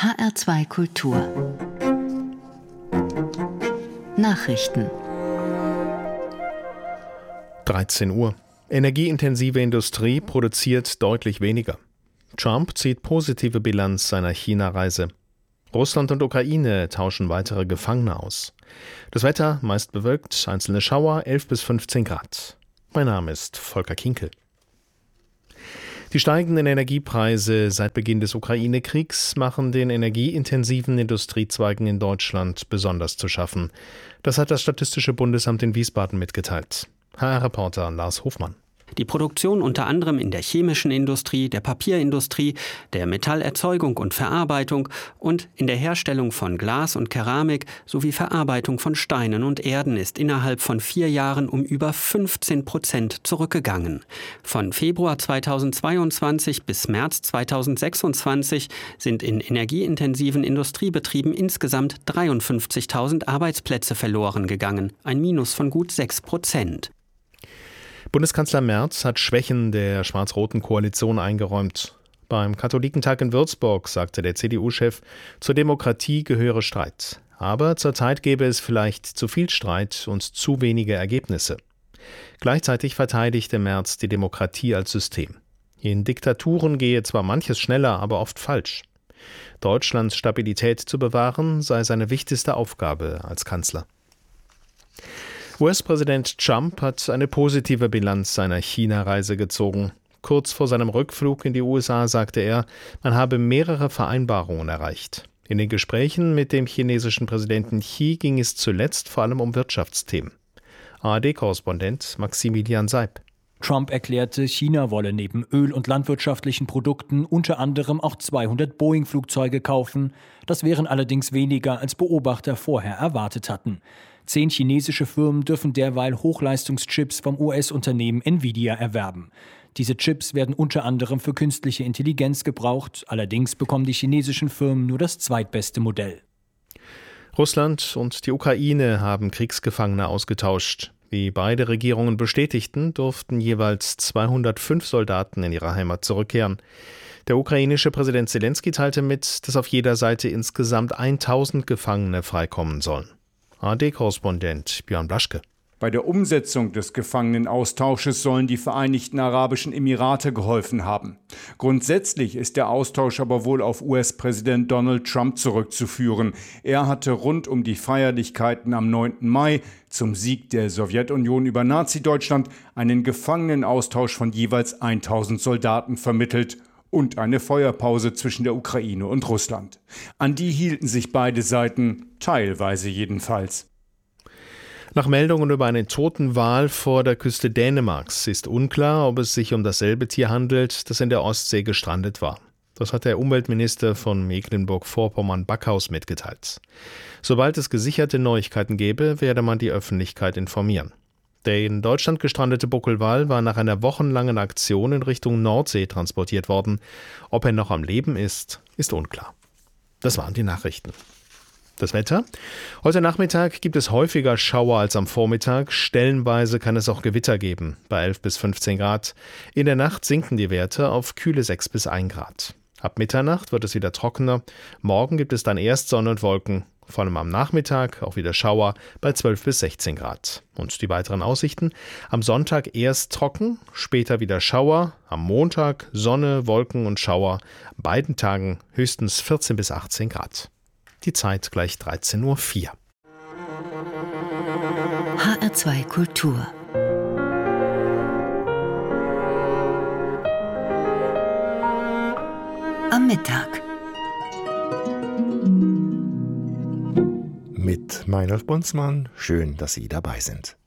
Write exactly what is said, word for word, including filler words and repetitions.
H R zwei Kultur Nachrichten dreizehn Uhr. Energieintensive Industrie produziert deutlich weniger. Trump zieht positive Bilanz seiner China-Reise. Russland und Ukraine tauschen weitere Gefangene aus. Das Wetter meist bewölkt, einzelne Schauer, elf bis fünfzehn Grad. Mein Name ist Volker Kinkel. Die steigenden Energiepreise seit Beginn des Ukraine-Kriegs machen den energieintensiven Industriezweigen in Deutschland besonders zu schaffen. Das hat das Statistische Bundesamt in Wiesbaden mitgeteilt. H R-Reporter Lars Hofmann. Die Produktion unter anderem in der chemischen Industrie, der Papierindustrie, der Metallerzeugung und Verarbeitung und in der Herstellung von Glas und Keramik sowie Verarbeitung von Steinen und Erden ist innerhalb von vier Jahren um über fünfzehn Prozent zurückgegangen. Von Februar zweitausendzweiundzwanzig bis März zweitausendsechsundzwanzig sind in energieintensiven Industriebetrieben insgesamt dreiundfünfzigtausend Arbeitsplätze verloren gegangen, ein Minus von gut sechs Prozent. Bundeskanzler Merz hat Schwächen der schwarz-roten Koalition eingeräumt. Beim Katholikentag in Würzburg sagte der C D U-Chef, zur Demokratie gehöre Streit. Aber zurzeit gäbe es vielleicht zu viel Streit und zu wenige Ergebnisse. Gleichzeitig verteidigte Merz die Demokratie als System. In Diktaturen gehe zwar manches schneller, aber oft falsch. Deutschlands Stabilität zu bewahren sei seine wichtigste Aufgabe als Kanzler. U S-Präsident Trump hat eine positive Bilanz seiner China-Reise gezogen. Kurz vor seinem Rückflug in die U S A sagte er, man habe mehrere Vereinbarungen erreicht. In den Gesprächen mit dem chinesischen Präsidenten Xi ging es zuletzt vor allem um Wirtschaftsthemen. A R D-Korrespondent Maximilian Seib. Trump erklärte, China wolle neben Öl- und landwirtschaftlichen Produkten unter anderem auch zweihundert Boeing-Flugzeuge kaufen. Das wären allerdings weniger, als Beobachter vorher erwartet hatten. Zehn chinesische Firmen dürfen derweil Hochleistungschips vom U S-Unternehmen Nvidia erwerben. Diese Chips werden unter anderem für künstliche Intelligenz gebraucht. Allerdings bekommen die chinesischen Firmen nur das zweitbeste Modell. Russland und die Ukraine haben Kriegsgefangene ausgetauscht. Wie beide Regierungen bestätigten, durften jeweils zweihundertfünf Soldaten in ihre Heimat zurückkehren. Der ukrainische Präsident Selenskyj teilte mit, dass auf jeder Seite insgesamt tausend Gefangene freikommen sollen. A R D-Korrespondent Björn Blaschke. Bei der Umsetzung des Gefangenenaustausches sollen die Vereinigten Arabischen Emirate geholfen haben. Grundsätzlich ist der Austausch aber wohl auf U S-Präsident Donald Trump zurückzuführen. Er hatte rund um die Feierlichkeiten am neunten Mai zum Sieg der Sowjetunion über Nazi-Deutschland einen Gefangenenaustausch von jeweils tausend Soldaten vermittelt und eine Feuerpause zwischen der Ukraine und Russland. An die hielten sich beide Seiten, teilweise jedenfalls. Nach Meldungen über einen toten Wal vor der Küste Dänemarks ist unklar, ob es sich um dasselbe Tier handelt, das in der Ostsee gestrandet war. Das hat der Umweltminister von Mecklenburg-Vorpommern-Backhaus mitgeteilt. Sobald es gesicherte Neuigkeiten gäbe, werde man die Öffentlichkeit informieren. Der in Deutschland gestrandete Buckelwal war nach einer wochenlangen Aktion in Richtung Nordsee transportiert worden. Ob er noch am Leben ist, ist unklar. Das waren die Nachrichten. Das Wetter? Heute Nachmittag gibt es häufiger Schauer als am Vormittag. Stellenweise kann es auch Gewitter geben, bei elf bis fünfzehn Grad. In der Nacht sinken die Werte auf kühle sechs bis ein Grad. Ab Mitternacht wird es wieder trockener. Morgen gibt es dann erst Sonne und Wolken. Vor allem am Nachmittag auch wieder Schauer bei zwölf bis sechzehn Grad. Und die weiteren Aussichten? Am Sonntag erst trocken, später wieder Schauer. Am Montag Sonne, Wolken und Schauer. An beiden Tagen höchstens vierzehn bis achtzehn Grad. Die Zeit gleich dreizehn Uhr vier. H R zwei Kultur am Mittag mit Meinolf Bunzmann. Schön, dass Sie dabei sind.